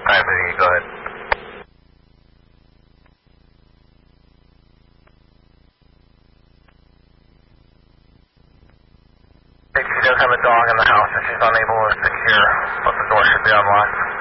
Alright, Vinny, go ahead. She does have a dog in the house and she's unable to secure, but the door should be unlocked.